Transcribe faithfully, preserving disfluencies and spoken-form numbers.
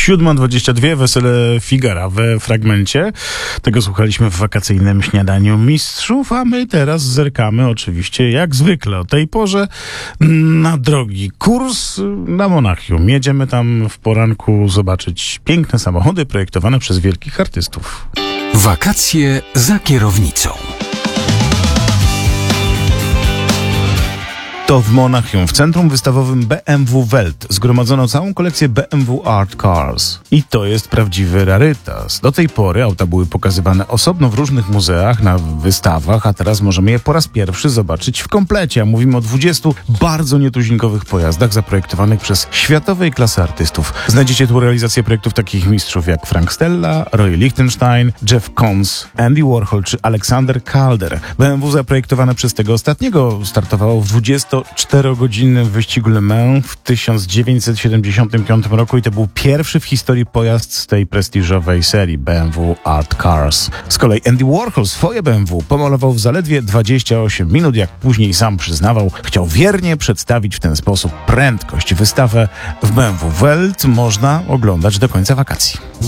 siódma dwadzieścia dwa, Wesele Figara we fragmencie. Tego słuchaliśmy w wakacyjnym śniadaniu mistrzów, a my teraz zerkamy oczywiście jak zwykle o tej porze na drogi kurs na Monachium. Jedziemy tam w poranku zobaczyć piękne samochody projektowane przez wielkich artystów. Wakacje za kierownicą. To w Monachium, w centrum wystawowym B M W Welt, zgromadzono całą kolekcję B M W Art Cars. I to jest prawdziwy rarytas. Do tej pory auta były pokazywane osobno w różnych muzeach, na wystawach, a teraz możemy je po raz pierwszy zobaczyć w komplecie. A mówimy o dwudziestu bardzo nietuzinkowych pojazdach zaprojektowanych przez światowej klasy artystów. Znajdziecie tu realizację projektów takich mistrzów jak Frank Stella, Roy Lichtenstein, Jeff Koons, Andy Warhol czy Alexander Calder. B M W zaprojektowane przez tego ostatniego startowało w dwudziestoczterogodzinnym wyścigu Le Mans w tysiąc dziewięćset siedemdziesiątym piątym roku i to był pierwszy w historii pojazd z tej prestiżowej serii B M W Art Cars. Z kolei Andy Warhol swoje B M W pomalował w zaledwie dwadzieścia osiem minut, jak później sam przyznawał. Chciał wiernie przedstawić w ten sposób prędkość. Wystawę w B M W Welt można oglądać do końca wakacji.